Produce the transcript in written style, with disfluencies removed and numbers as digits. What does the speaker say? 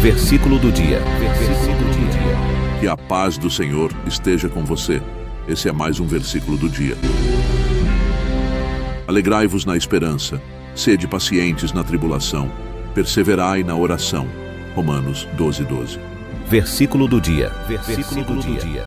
Versículo do dia. Que a paz do Senhor esteja com você. Esse é mais um versículo do dia. Alegrai-vos na esperança, sede pacientes na tribulação, perseverai na oração. Romanos 12:12. Versículo do dia. Versículo do dia.